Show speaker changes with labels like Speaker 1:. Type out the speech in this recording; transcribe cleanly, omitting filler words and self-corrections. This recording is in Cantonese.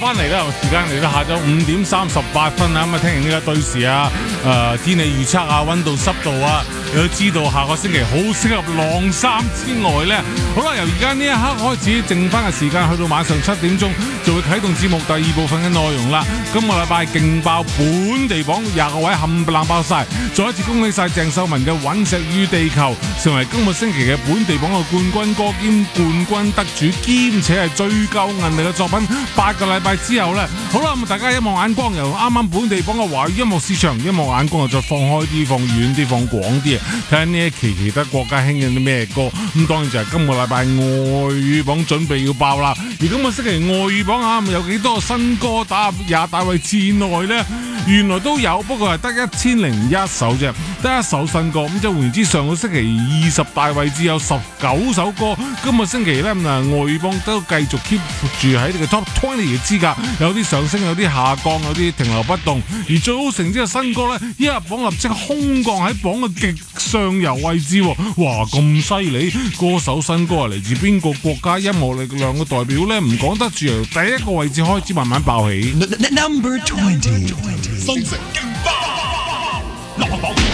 Speaker 1: 翻嚟啦，時間嚟到下晝5:38啊！咁啊，聽完呢個對時啊，天氣預測啊，溫度濕度啊，你都知道下個星期好適合晾衫之外咧，好啦，由而家呢一刻開始，剩翻嘅時間去到晚上7點鐘，就會啟動節目第2部分嘅內容啦。今個禮拜勁爆本地榜20個位冚唪唥爆晒，再一次恭喜晒鄭秀文嘅《隕石與地球》成為今個星期嘅本地榜嘅冠軍歌兼冠軍得主，兼且係最夠韌力嘅作品。8個禮拜之後呢，好啦，咁大家一望眼光，由啱啱本地榜嘅華語音樂市場，一望眼光就再放開啲、放遠啲、放廣啲啊！睇下呢一期其他國家興緊啲咩歌，咁當然就係今個禮拜外語榜準備要爆啦。而今個星期外語榜啊，有幾多新歌打入20大位之內呢？原來都有，不過係得1001首啫，得一首新歌。咁即係換言之，上個星期20大位置有19首歌，今個星期咧外語榜都繼續 keep 住喺呢個 Top 20嘅資格，有啲上升，有啲下降，有啲停留不動。而最好成績嘅新歌咧，一入榜立即空降喺榜嘅極上游位置。哇，咁犀利！歌手新歌係嚟自邊個國家音樂力量嘅代表咧？唔講得住，由第一個位置開始慢慢爆起。
Speaker 2: Number 20，
Speaker 3: 新城勁爆，流行榜